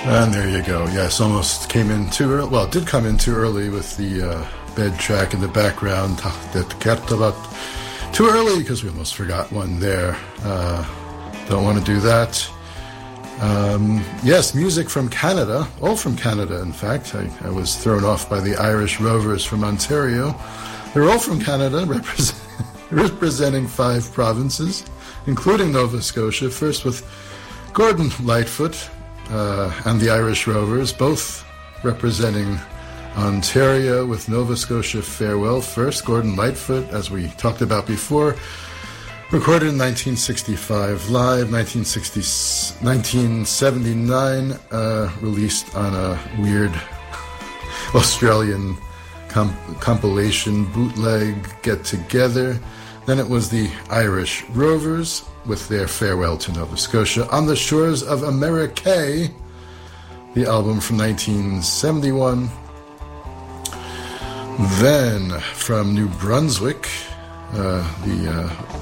And there you go. Yes, almost came in too early. Well, it did come in too early with the bed track in the background. Too early because we almost forgot one there. Don't want to do that. Yes, music from Canada. All from Canada, in fact. I was thrown off by the Irish Rovers from Ontario. They're all from Canada, representing 5 provinces, including Nova Scotia. First with Gordon Lightfoot and the Irish Rovers, both representing Ontario with Nova Scotia Farewell. First, Gordon Lightfoot, as we talked about before, recorded in 1965 live, 1979, released on a weird Australian compilation bootleg get-together. Then it was the Irish Rovers with their Farewell to Nova Scotia. On the Shores of America, the album from 1971. Then from New Brunswick, the